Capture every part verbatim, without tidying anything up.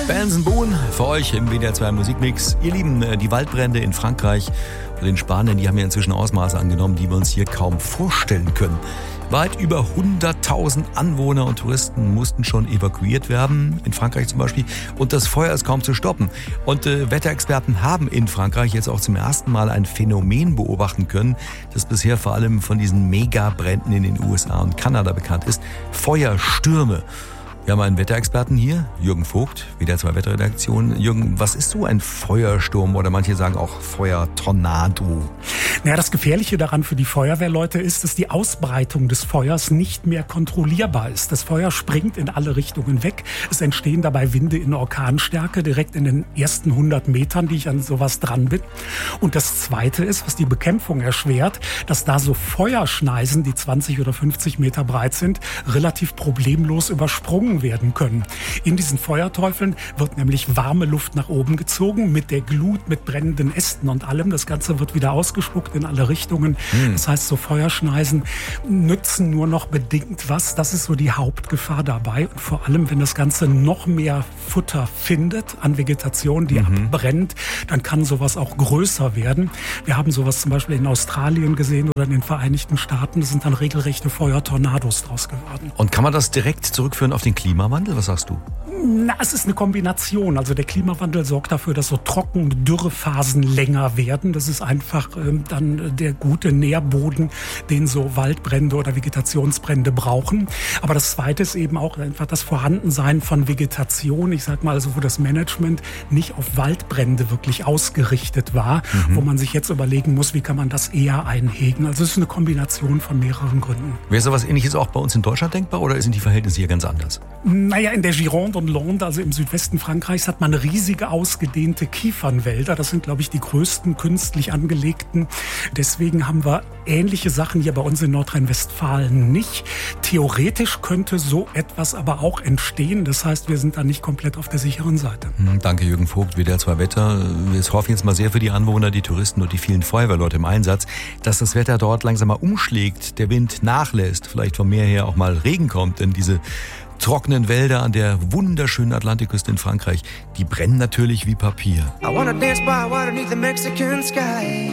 Benson Boone für euch im W D R zwei Musikmix. Ihr Lieben, die Waldbrände in Frankreich und in Spanien, die haben ja inzwischen Ausmaße angenommen, die wir uns hier kaum vorstellen können. Weit über hunderttausend Anwohner und Touristen mussten schon evakuiert werden, in Frankreich zum Beispiel, und das Feuer ist kaum zu stoppen. Und äh, Wetterexperten haben in Frankreich jetzt auch zum ersten Mal ein Phänomen beobachten können, das bisher vor allem von diesen Megabränden in den U S A und Kanada bekannt ist: Feuerstürme. Wir haben einen Wetterexperten hier, Jürgen Vogt, W D R zwei Wetterredaktion. Jürgen, was ist so ein Feuersturm oder manche sagen auch Feuertornado? Naja, das Gefährliche daran für die Feuerwehrleute ist, dass die Ausbreitung des Feuers nicht mehr kontrollierbar ist. Das Feuer springt in alle Richtungen weg. Es entstehen dabei Winde in Orkanstärke direkt in den ersten hundert Metern, die ich an sowas dran bin. Und das Zweite ist, was die Bekämpfung erschwert, dass da so Feuerschneisen, die zwanzig oder fünfzig Meter breit sind, relativ problemlos übersprungen werden können. In diesen Feuerteufeln wird nämlich warme Luft nach oben gezogen mit der Glut, mit brennenden Ästen und allem. Das Ganze wird wieder ausgespuckt in alle Richtungen. Hm. Das heißt, so Feuerschneisen nützen nur noch bedingt was. Das ist so die Hauptgefahr dabei. Und vor allem, wenn das Ganze noch mehr Futter findet an Vegetation, die mhm. abbrennt, dann kann sowas auch größer werden. Wir haben sowas zum Beispiel in Australien gesehen oder in den Vereinigten Staaten. Da sind dann regelrechte Feuertornados draus geworden. Und kann man das direkt zurückführen auf den Klimawandel? Was sagst du? Na, es ist eine Kombination. Also der Klimawandel sorgt dafür, dass so trockene Dürrephasen länger werden. Das ist einfach ähm, dann der gute Nährboden, den so Waldbrände oder Vegetationsbrände brauchen. Aber das Zweite ist eben auch einfach das Vorhandensein von Vegetation. Ich sag mal, also wo das Management nicht auf Waldbrände wirklich ausgerichtet war, mhm. wo man sich jetzt überlegen muss, wie kann man das eher einhegen. Also es ist eine Kombination von mehreren Gründen. Wäre sowas Ähnliches auch bei uns in Deutschland denkbar oder sind die Verhältnisse hier ganz anders? Naja, in der Gironde und Landes, also im Südwesten Frankreichs, hat man riesige, ausgedehnte Kiefernwälder. Das sind, glaube ich, die größten künstlich angelegten. Deswegen haben wir ähnliche Sachen hier bei uns in Nordrhein-Westfalen nicht. Theoretisch könnte so etwas aber auch entstehen. Das heißt, wir sind da nicht komplett auf der sicheren Seite. Danke, Jürgen Vogt, W D R zwei Wetter. Wir hoffen jetzt mal sehr für die Anwohner, die Touristen und die vielen Feuerwehrleute im Einsatz, dass das Wetter dort langsam mal umschlägt, der Wind nachlässt, vielleicht vom Meer her auch mal Regen kommt, denn diese trockenen Wälder an der wunderschönen Atlantikküste in Frankreich, die brennen natürlich wie Papier. I wanna dance by water beneath the Mexican sky.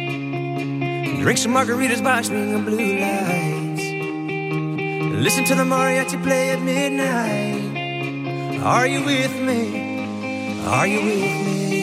Drink some margaritas by swinging blue lights. Listen to the mariachi play at midnight. Are you with me? Are you with me?